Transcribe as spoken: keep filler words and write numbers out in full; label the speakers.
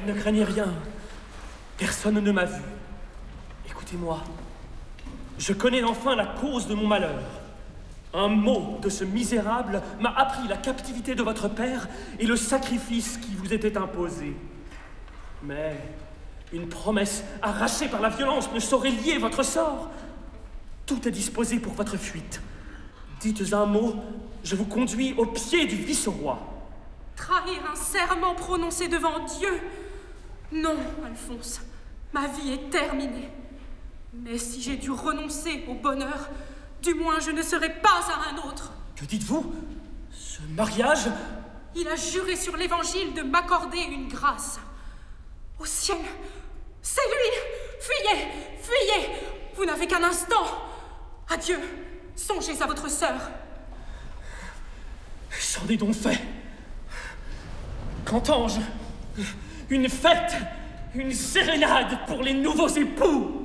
Speaker 1: Ne craignez rien. Personne ne m'a vu. Écoutez-moi. Je connais enfin la cause de mon malheur. Un mot de ce misérable m'a appris la captivité de votre père et le sacrifice qui vous était imposé. Mais une promesse arrachée par la violence ne saurait lier votre sort. Tout est disposé pour votre fuite. Dites un mot, je vous conduis au pied du vice-roi.
Speaker 2: Trahir un serment prononcé devant Dieu? Non, Alphonse, ma vie est terminée. Mais si j'ai dû renoncer au bonheur, du moins je ne serai pas à un autre.
Speaker 1: Que dites-vous? Ce mariage?
Speaker 2: Il a juré sur l'évangile de m'accorder une grâce. Au ciel, c'est lui! Fuyez! Fuyez! Vous n'avez qu'un instant! Adieu! Songez à votre sœur!
Speaker 1: J'en ai donc fait! Qu'entends-je? Une fête! Une sérénade pour les nouveaux époux!